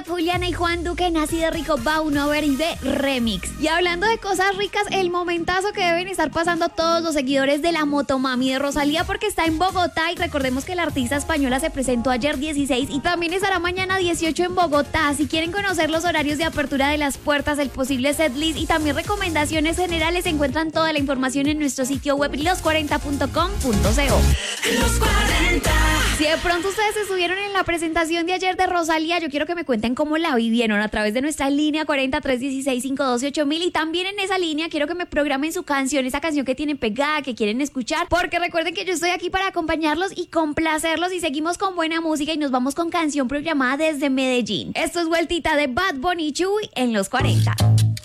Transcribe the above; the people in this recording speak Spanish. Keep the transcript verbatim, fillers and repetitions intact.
Juliana y Juan Duque, Nací de Rico, va uno ver y ve remix. Y hablando de cosas ricas, el momentazo que deben estar pasando todos los seguidores de la Motomami de Rosalía, porque está en Bogotá y recordemos que la artista española se presentó ayer dieciséis y también estará mañana dieciocho en Bogotá. Si quieren conocer los horarios de apertura de las puertas, el posible setlist y también recomendaciones generales, encuentran toda la información en nuestro sitio web los cuarenta punto com punto co. Los cuarenta. Si de pronto ustedes estuvieron en la presentación de ayer de Rosalía, yo quiero que me cuenten cómo la vivieron a través de nuestra línea cuarenta, tres dieciséis, cinco doce, ocho mil, y también en esa línea quiero que me programen su canción, esa canción que tienen pegada, que quieren escuchar, porque recuerden que yo estoy aquí para acompañarlos y complacerlos, y seguimos con buena música y nos vamos con canción programada desde Medellín. Esto es Vueltita de Bad Bunny Chuy en los cuarenta.